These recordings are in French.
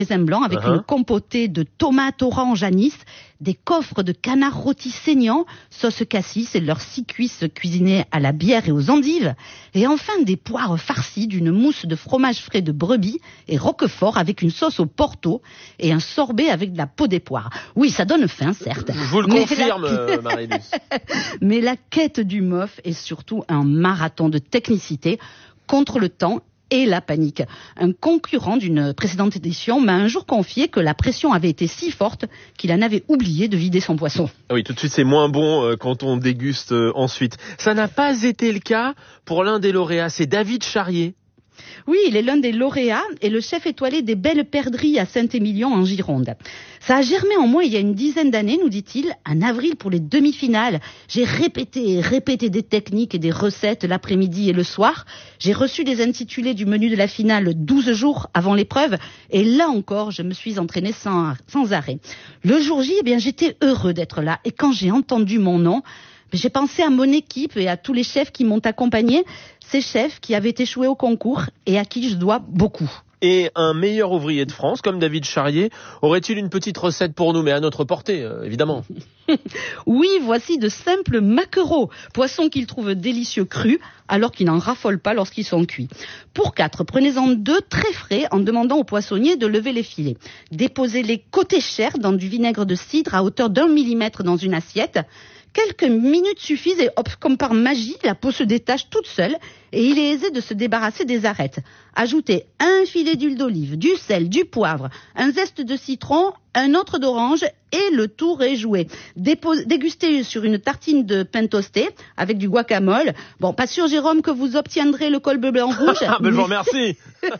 raisin blanc avec une compotée de tomates orange anis, des coffres de canard rôti saignant, sauce cassis et leurs 6 cuisses cuisinées à la bière et aux endives, et enfin des poires farcies d'une mousse de fromage frais de brebis et roquefort avec une sauce au porto et un sorbet avec de la peau des poires. Oui, ça donne faim, certes. Je vous le confirme, Marie-Luce. Mais la quête du MOF est surtout un marathon de technicité contre le temps et la panique. Un concurrent d'une précédente édition m'a un jour confié que la pression avait été si forte qu'il en avait oublié de vider son poisson. Oui, tout de suite, c'est moins bon quand on déguste ensuite. Ça n'a pas été le cas pour l'un des lauréats, c'est David Charrier. Oui, il est l'un des lauréats et le chef étoilé des Belles Perdrix à Saint-Émilion en Gironde. Ça a germé en moi il y a une dizaine d'années, nous dit-il, en avril pour les demi-finales. J'ai répété des techniques et des recettes l'après-midi et le soir. J'ai reçu les intitulés du menu de la finale 12 jours avant l'épreuve et là encore, je me suis entraîné sans arrêt. Le jour J, j'étais heureux d'être là et quand j'ai entendu mon nom, j'ai pensé à mon équipe et à tous les chefs qui m'ont accompagné, ces chefs qui avaient échoué au concours et à qui je dois beaucoup. Et un meilleur ouvrier de France, comme David Charrier, aurait-il une petite recette pour nous, mais à notre portée, évidemment. Oui, voici de simples maquereaux, poissons qu'il trouve délicieux crus, alors qu'ils n'en raffolent pas lorsqu'ils sont cuits. Pour 4, prenez-en 2 très frais en demandant au poissonnier de lever les filets. Déposez-les côté chair dans du vinaigre de cidre à hauteur d'1 millimètre dans une assiette. Quelques minutes suffisent et hop, comme par magie, la peau se détache toute seule et il est aisé de se débarrasser des arêtes. Ajoutez un filet d'huile d'olive, du sel, du poivre, un zeste de citron, un autre d'orange et le tour est joué. Dégustez sur une tartine de pain toasté avec du guacamole. Bon, pas sûr, Jérôme, que vous obtiendrez le col bleu blanc rouge. Je vous remercie.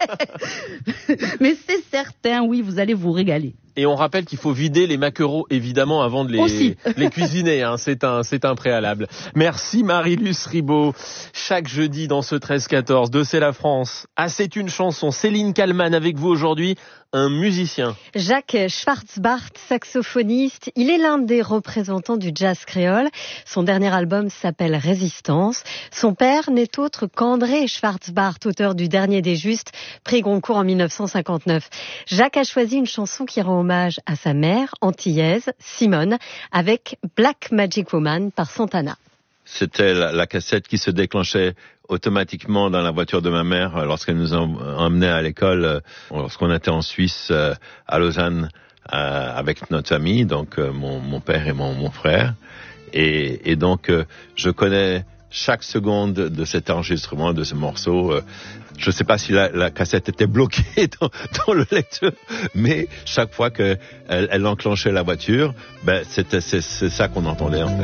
Mais c'est certain, oui, vous allez vous régaler. Et on rappelle qu'il faut vider les maquereaux, évidemment, avant de les cuisiner. C'est un préalable. Merci Marie-Luce Ribaud. Chaque jeudi dans ce 13-14 de C'est la France, C'est une chanson. Céline Kallmann avec vous aujourd'hui, un musicien. Jacques Schwarzbart, saxophoniste. Il est l'un des représentants du jazz créole. Son dernier album s'appelle Résistance. Son père n'est autre qu'André Schwarzbart, auteur du Dernier des Justes, prix Goncourt en 1959. Jacques a choisi une chanson qui rend hommage à sa mère, antillaise, Simone, avec Black Magic Woman par Santana. C'était la cassette qui se déclenchait automatiquement dans la voiture de ma mère lorsqu'elle nous emmenait à l'école, lorsqu'on était en Suisse, à Lausanne, avec notre famille, donc mon père et mon frère. Et donc, je connais chaque seconde de cet enregistrement, de ce morceau. Je ne sais pas si la cassette était bloquée dans le lecteur, mais chaque fois qu'elle enclenchait la voiture, c'est ça qu'on entendait en fait.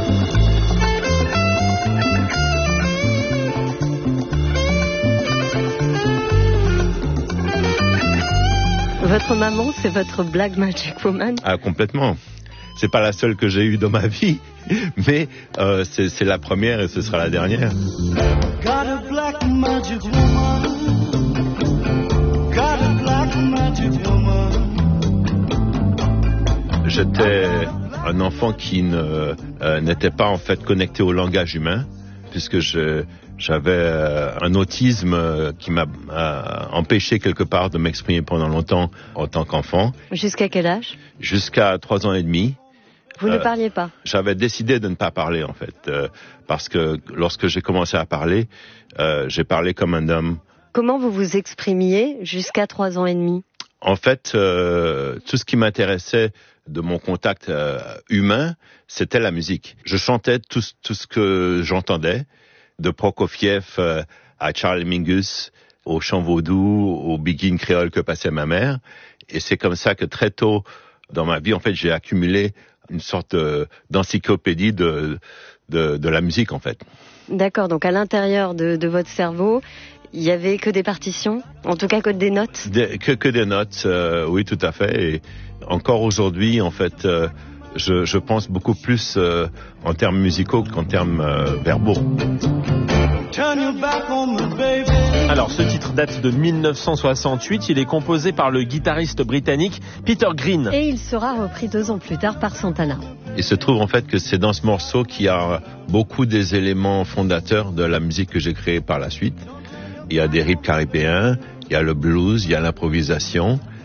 Votre maman, c'est votre Black Magic Woman? Ah, complètement. C'est pas la seule que j'ai eue dans ma vie, mais c'est la première et ce sera la dernière. Got a black magic woman. Got a black magic woman. J'étais un enfant qui n'était pas en fait connecté au langage humain, puisque j'avais un autisme qui m'a empêché quelque part de m'exprimer pendant longtemps en tant qu'enfant. Jusqu'à quel âge? Jusqu'à 3 ans et demi. Vous ne parliez pas? J'avais décidé de ne pas parler en fait, parce que lorsque j'ai commencé à parler, j'ai parlé comme un homme. Comment vous vous exprimiez jusqu'à 3 ans et demi? En fait, tout ce qui m'intéressait de mon contact humain, c'était la musique. Je chantais tout ce que j'entendais, de Prokofiev à Charles Mingus, au chant vaudou, au begin créole que passait ma mère. Et c'est comme ça que très tôt dans ma vie, en fait, j'ai accumulé une sorte d'encyclopédie de la musique, en fait. D'accord, donc à l'intérieur de votre cerveau, il y avait que des partitions, en tout cas que des notes? Que des notes, oui, tout à fait. Et encore aujourd'hui, en fait, je pense beaucoup plus en termes musicaux qu'en termes verbaux. Alors, ce titre date de 1968. Il est composé par le guitariste britannique Peter Green. Et il sera repris 2 ans plus tard par Santana. Il se trouve en fait que c'est dans ce morceau qu'il y a beaucoup des éléments fondateurs de la musique que j'ai créée par la suite. Il y a des rythmes caribéens, il y a le blues, il y a l'improvisation.